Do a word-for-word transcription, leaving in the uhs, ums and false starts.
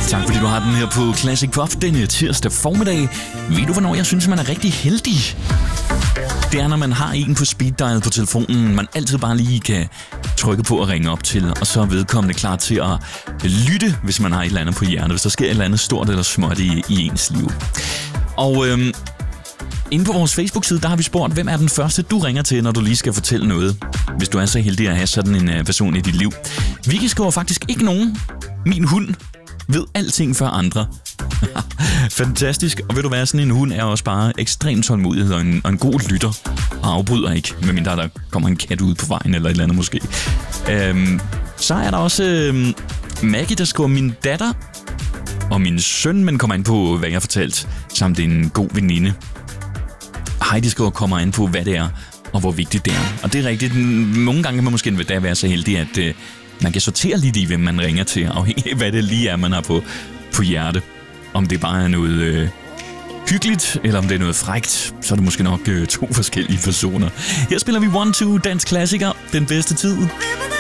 Tak fordi du har den her på Classic Pop denne tirsdag formiddag. Ved du, hvornår jeg synes, man er rigtig heldig? Det er, når man har en på speed dial på telefonen, man altid bare lige kan trykke på og ringe op til, og så er vedkommende klar til at lytte, hvis man har et eller andet på hjertet, hvis der sker et eller andet stort eller småt i, i ens liv. Og øhm, inde på vores Facebook-side, der har vi spurgt, hvem er den første, du ringer til, når du lige skal fortælle noget, hvis du er så heldig at have sådan en uh, person i dit liv. Vicky skriver faktisk ikke nogen. Min hund ved alting før andre. Fantastisk. Og ved du hvad, sådan en hund er også bare ekstremt tålmodighed og en, og en god lytter. Og afbryder ikke, medmindre der kommer en kat ud på vejen eller et eller andet måske. Øhm, så er der også øhm, Maggie, der skriver min datter og min søn, men kommer ind på, hvad jeg har fortalt, samt en god veninde. Heidi skriver, kommer ind på, hvad det er og hvor vigtigt det er. Og det er rigtigt. Nogle gange kan man måske endda være så heldig, at øh, man kan sortere lidt i, hvem man ringer til, afhængig af, hvad det lige er, man har på, på hjerte. Om det bare er noget øh, hyggeligt, eller om det er noget frækt, så er det måske nok øh, to forskellige personer. Her spiller vi one two dansk klassiker, den bedste tid.